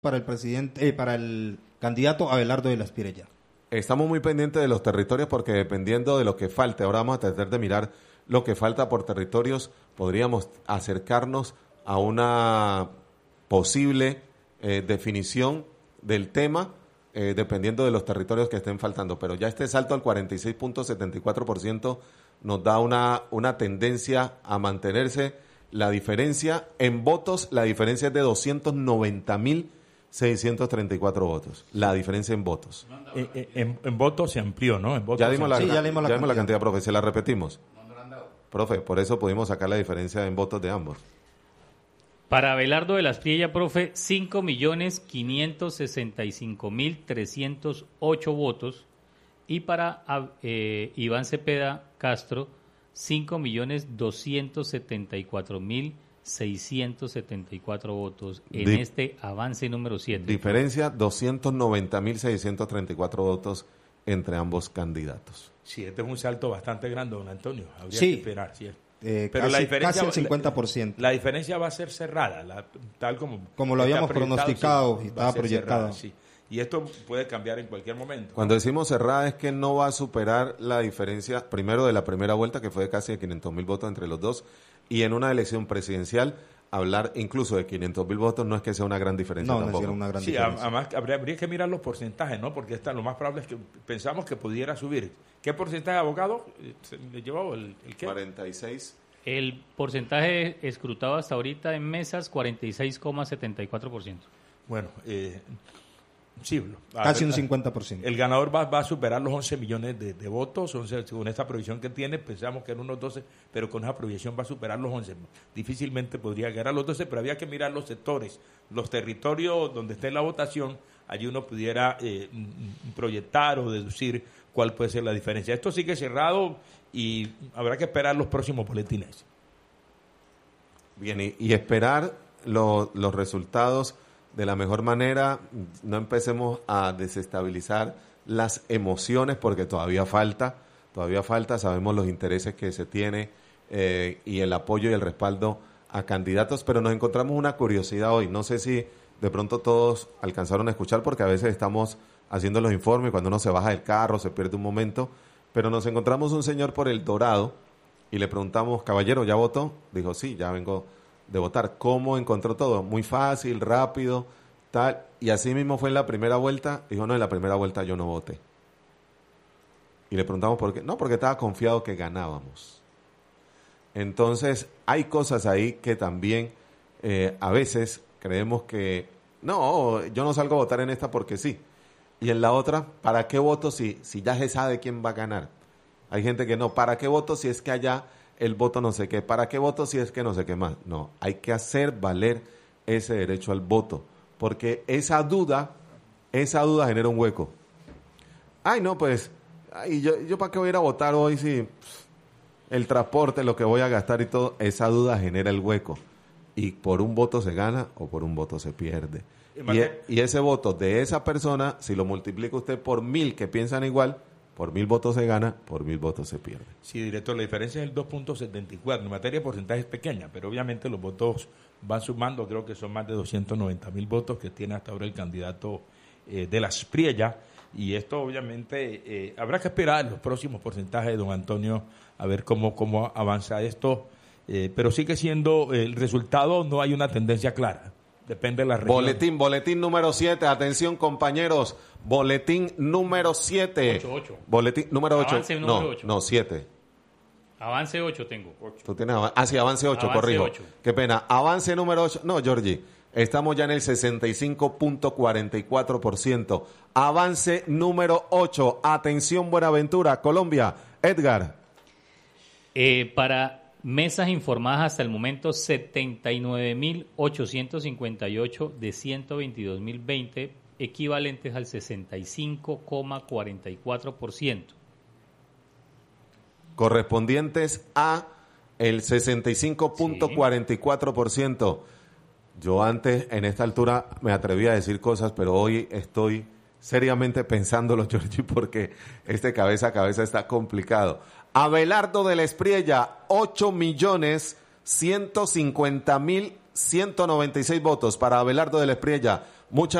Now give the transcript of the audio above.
para el presidente, para el candidato Abelardo de la Espriella. Estamos muy pendientes de los territorios porque dependiendo de lo que falte, ahora vamos a tratar de mirar lo que falta por territorios, podríamos acercarnos a una posible definición del tema, dependiendo de los territorios que estén faltando. Pero ya este salto al 46.74% nos da una tendencia a mantenerse la diferencia en votos. La diferencia es de 290.634 votos. La diferencia en votos. En votos se amplió, ¿no? En votos ya dimos la cantidad, profe. Se la repetimos. Profe, por eso pudimos sacar la diferencia en votos de ambos. Para Abelardo de la Espriella, profe, 5.565.308 votos. Y para Iván Cepeda Castro, 5.274.674 votos en este avance número 7. Diferencia 290.634 votos entre ambos candidatos. Sí, este es un salto bastante grande, don Antonio. Habría Sí. que esperar, sí. Pero casi el 50%. La diferencia va a ser cerrada, tal como lo habíamos pronosticado, sí, y estaba proyectado. Sí. Y esto puede cambiar en cualquier momento. Cuando decimos cerrada es que no va a superar la diferencia, primero de la primera vuelta, que fue de casi 500.000 votos entre los dos, y en una elección presidencial, hablar incluso de 500.000 votos no es que sea una gran diferencia tampoco. No es una gran diferencia. Además habría que mirar los porcentajes, ¿no? Porque lo más probable es que pensamos que pudiera subir. ¿Qué porcentaje de abogados le llevó el qué? 46. El porcentaje escrutado hasta ahorita en mesas, 46,74%. Bueno, sí. Casi un 50%. El ganador va a superar los 11 millones de votos. Con esta proyección que tiene, pensamos que eran unos 12, pero con esa proyección va a superar los 11. Difícilmente podría llegar a los 12, pero había que mirar los sectores, los territorios donde esté la votación. Allí uno pudiera proyectar o deducir cuál puede ser la diferencia. Esto sigue cerrado y habrá que esperar los próximos boletines. Bien, y esperar los resultados de la mejor manera. No empecemos a desestabilizar las emociones porque todavía falta, sabemos los intereses que se tiene y el apoyo y el respaldo a candidatos, pero nos encontramos una curiosidad hoy. No sé si de pronto todos alcanzaron a escuchar porque a veces estamos haciendo los informes y cuando uno se baja del carro se pierde un momento, pero nos encontramos un señor por El Dorado y le preguntamos, caballero, ¿ya votó? Dijo, sí, ya vengo de votar. ¿Cómo encontró todo? Muy fácil, rápido, tal. Y así mismo fue en la primera vuelta. Dijo, no, en la primera vuelta yo no voté. Y le preguntamos por qué. No, porque estaba confiado que ganábamos. Entonces, hay cosas ahí que también a veces creemos que, no, yo no salgo a votar en esta porque sí. Y en la otra, ¿para qué voto si ya se sabe quién va a ganar? Hay gente que no, ¿para qué voto si es que allá el voto no sé qué? ¿Para qué voto si es que no sé qué más? No, hay que hacer valer ese derecho al voto, porque esa duda genera un hueco. Ay, no, pues, yo ¿para qué voy a ir a votar hoy si el transporte, lo que voy a gastar y todo? Esa duda genera el hueco. Y por un voto se gana o por un voto se pierde. Y ese voto de esa persona, si lo multiplica usted por 1,000 que piensan igual, por 1,000 votos se gana, por 1,000 votos se pierde. Sí, director, la diferencia es el 2.74. En materia de porcentaje es pequeña, pero obviamente los votos van sumando. Creo que son más de 290.000 votos que tiene hasta ahora el candidato de la Espriella. Y esto obviamente habrá que esperar los próximos porcentajes de don Antonio a ver cómo avanza esto. Pero sigue siendo el resultado, no hay una tendencia clara. Depende de la región. Boletín número 7. Atención, compañeros. Boletín número 7. 8. Boletín número 8. Avance número 8. No, 7. Avance 8 tengo. Tú tienes sí, avance 8, avance corrijo. 8. Qué pena. Avance número 8. No, Georgie. Estamos ya en el 65.44%. Avance número 8. Atención, Buenaventura, Colombia. Edgar. Para mesas informadas hasta el momento, 79.858 de 122.020, equivalentes al 65,44%. Correspondientes a el 65.44%. Yo antes, en esta altura, me atreví a decir cosas, pero hoy estoy seriamente pensándolo, Georgie, porque este cabeza a cabeza está complicado. Abelardo de la Espriella, 8.150.196 votos para Abelardo de la Espriella. Muchas